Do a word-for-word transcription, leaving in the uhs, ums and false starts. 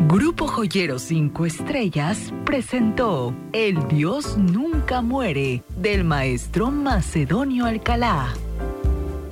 Grupo Joyero Cinco Estrellas presentó El Dios Nunca Muere del maestro Macedonio Alcalá.